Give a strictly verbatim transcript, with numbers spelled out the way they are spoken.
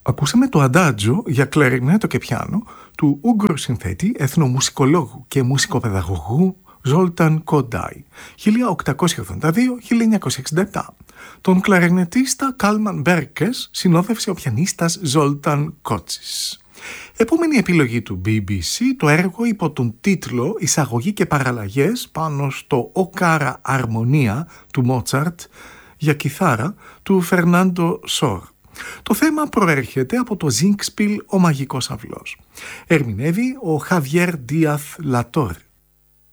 Ακούσαμε το αντάτζο για κλαρινέτο και πιάνο του Ούγγρου συνθέτη, εθνομουσικολόγου και μουσικοπαιδαγωγού Ζόλταν Κοντάι, χίλια οκτακόσια ογδόντα δύο με χίλια εννιακόσια εξήντα επτά. Τον κλαρινετίστα Κάλμαν Μπέρκες συνόδευσε ο πιανίστας Ζόλταν Κότσις. Επόμενη επιλογή του μπι μπι σι, το έργο υπό τον τίτλο «Εισαγωγή και παραλλαγές» πάνω στο «Ο Κάρα Αρμονία» του Μότσαρτ για κιθάρα του Φερνάντο Σόρ. Το θέμα προέρχεται από το Σίνγκσπιλ «Ο Μαγικός Αυλός». Ερμηνεύει ο Χαβιέρ Ντίαθ Λατόρ.